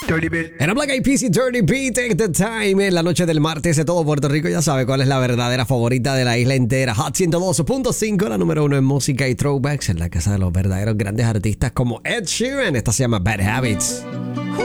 Dirty Beat. En Black Eyed Peas y Dirty Beat, Take the Time. En la noche del martes de todo Puerto Rico ya sabe cuál es la verdadera favorita de la isla entera. Hot 102.5, la número uno en música y throwbacks en la casa de los verdaderos grandes artistas como Ed Sheeran. Esta se llama Bad Habits.